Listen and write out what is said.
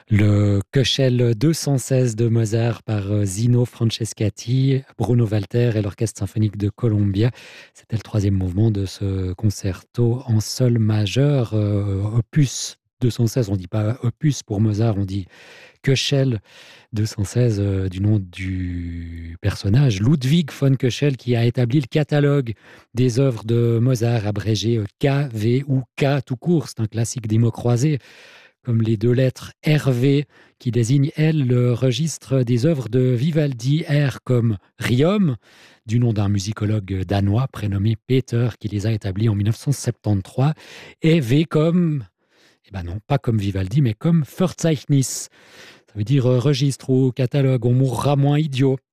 Le Köchel 216 de Mozart par Zino Francescati, Bruno Walter et l'Orchestre symphonique de Columbia. C'était le troisième mouvement de ce concerto en sol majeur, opus 216. On ne dit pas opus pour Mozart, on dit Köchel 216 du nom du personnage Ludwig von Köchel qui a établi le catalogue des œuvres de Mozart abrégé KV ou K tout court. C'est un classique des mots croisés comme les deux lettres RV qui désignent, elles, le registre des œuvres de Vivaldi, R comme Riom, du nom d'un musicologue danois prénommé Peter, qui les a établis en 1973, et V comme, eh ben non, pas comme Vivaldi, mais comme Verzeichnis. Ça veut dire registre ou catalogue, on mourra moins idiot.